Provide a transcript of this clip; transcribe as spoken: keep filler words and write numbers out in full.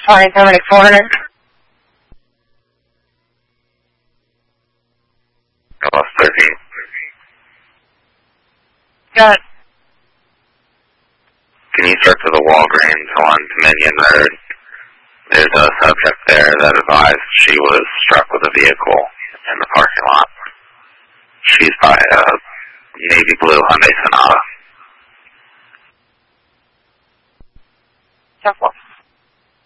Fine, Dominic four hundred. I lost thirteen. Got it. Can you start to the Walgreens on Dominion Road? There's a subject there that advised she was struck with a vehicle in the parking lot. She's by a navy blue Hyundai Sonata. ten four.